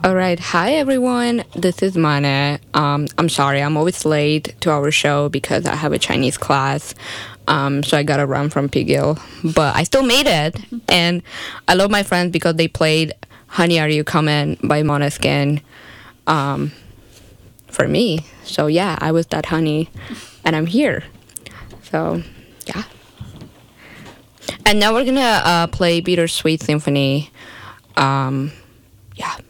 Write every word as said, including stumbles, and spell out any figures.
All right. Hi, everyone. This is Mana. Um, I'm sorry. I'm always late to our show because I have a Chinese class. Um, so I got to run from Pigil. But I still made it. And I love my friends because they played Honey, Are You Coming by Måneskin um, for me. So, yeah, I was that honey. And I'm here. So, yeah. And now we're going to uh, play Bittersweet Symphony. Um, yeah.